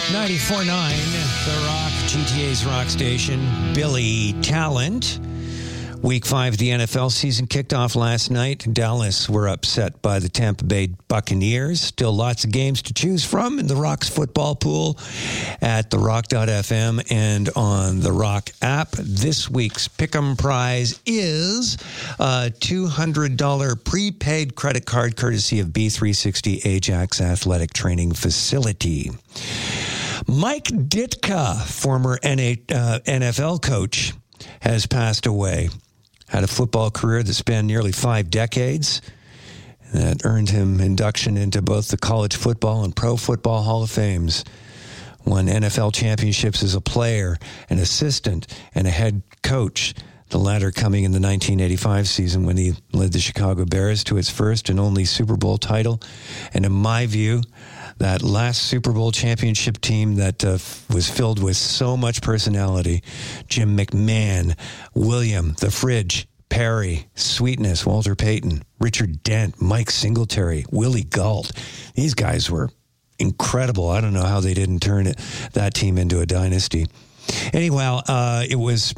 94.9, The Rock, GTA's rock station. Billy Talent. Week 5 of the NFL season kicked off last night. Dallas were upset by the Tampa Bay Buccaneers. Still lots of games to choose from in the Rock's football pool at therock.fm and on the Rock app. This week's Pick'em prize is a $200 prepaid credit card courtesy of B360 Ajax Athletic Training Facility. Mike Ditka, former NFL coach, has passed away. Had a football career that spanned nearly 5 decades. That earned him induction into both the College Football and Pro Football Hall of Fames. Won NFL championships as a player, an assistant, and a head coach. The latter coming in the 1985 season when he led the Chicago Bears to its first and only Super Bowl title. And in my view, that last Super Bowl championship team that was filled with so much personality. Jim McMahon, William, The Fridge, Perry, Sweetness, Walter Payton, Richard Dent, Mike Singletary, Willie Gault. These guys were incredible. I don't know how they didn't turn that team into a dynasty. Anyway, it was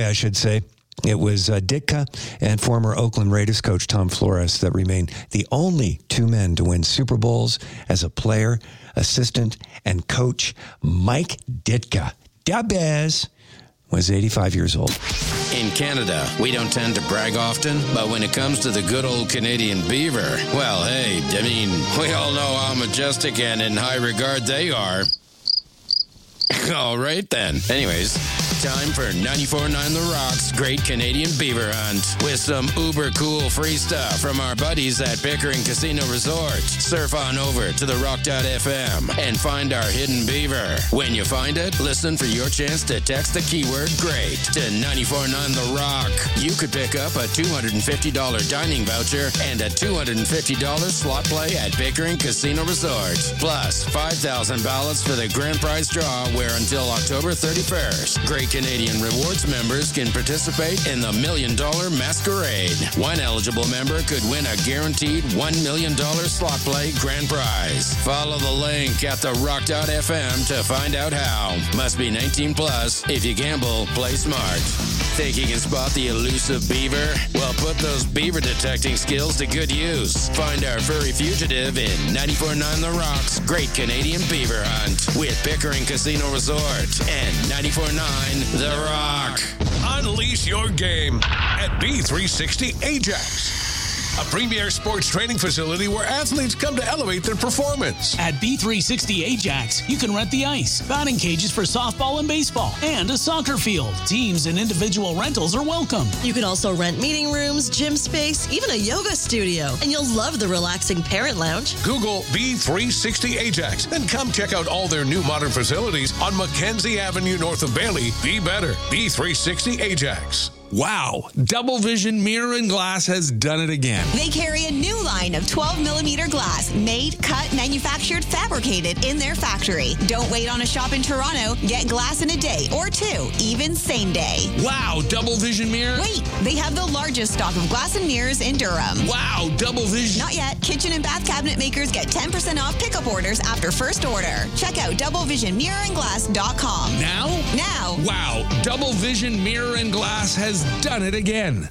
Ditka and former Oakland Raiders coach Tom Flores that remain the only 2 men to win Super Bowls as a player, assistant, and coach. Mike Ditka, Dabez, was 85 years old. In Canada, we don't tend to brag often, but when it comes to the good old Canadian beaver, well, hey, I mean, we all know how majestic and in high regard they are. All right, then. Anyways, time for 94.9 The Rock's Great Canadian Beaver Hunt with some uber cool free stuff from our buddies at Pickering Casino Resort. Surf on over to therock.fm and find our hidden beaver. When you find it, listen for your chance to text the keyword GREAT to 94.9 The Rock. You could pick up a $250 dining voucher and a $250 slot play at Pickering Casino Resort. Plus, 5,000 ballots for the grand prize draw where until October 31st, Great Canadian Rewards members can participate in the $1 Million Masquerade. One eligible member could win a guaranteed $1 million slot play grand prize. Follow the link at therock.fm to find out how. Must be 19 plus. If you gamble, play smart. Think you can spot the elusive beaver? Well, put those beaver detecting skills to good use. Find our furry fugitive in 94.9 The Rock's Great Canadian Beaver Hunt with Pickering Casino Resort and 94.9 The Rock. Unleash your game at B360 Ajax, a premier sports training facility where athletes come to elevate their performance. At B360 Ajax, you can rent the ice, batting cages for softball and baseball, and a soccer field. Teams and individual rentals are welcome. You can also rent meeting rooms, gym space, even a yoga studio. And you'll love the relaxing parent lounge. Google B360 Ajax and come check out all their new modern facilities on Mackenzie Avenue north of Bailey. Be better. B360 Ajax. Wow, Double Vision Mirror and Glass has done it again. They carry a new line of 12-millimeter glass, made, cut, manufactured, fabricated in their factory. Don't wait on a shop in Toronto. Get glass in a day or 2, even same day. Wow, Double Vision Mirror. Wait, they have the largest stock of glass and mirrors in Durham. Wow, Double Vision. Not yet. Kitchen and bath cabinet makers get 10% off pickup orders after first order. Check out doublevisionmirrorandglass.com. Now? Now. Wow, Double Vision Mirror and Glass has done it again.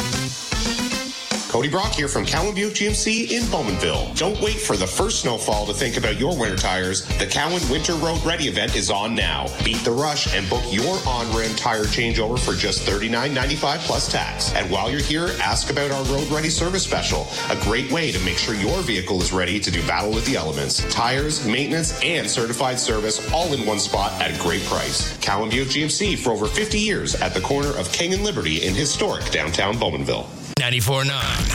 Cody Brock here from Cowan Buick GMC in Bowmanville. Don't wait for the first snowfall to think about your winter tires. The Cowan Winter Road Ready event is on now. Beat the rush and book your on-rim tire changeover for just $39.95 plus tax. And while you're here, ask about our Road Ready service special, a great way to make sure your vehicle is ready to do battle with the elements. Tires, maintenance, and certified service all in one spot at a great price. Cowan Buick GMC for over 50 years at the corner of King and Liberty in historic downtown Bowmanville. 94.9